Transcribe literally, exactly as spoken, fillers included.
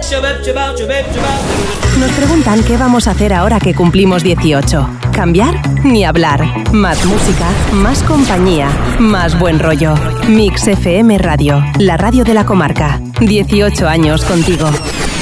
Nos preguntan qué vamos a hacer ahora que cumplimos dieciocho. ¿Cambiar? Ni hablar. Más música, más compañía, más buen rollo. Mix F M Radio, la radio de la comarca. dieciocho años contigo.